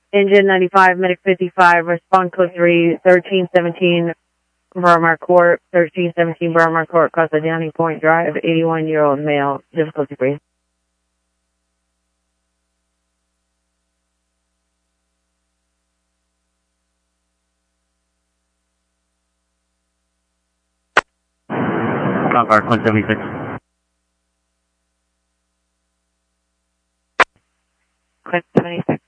Engine 95, Medic 55, respond code 3, 1317 Vermar Court, 1317 Vermar Court, Casa Downing Point Drive, 81-year-old male, difficulty free. Concord 176. Click 76.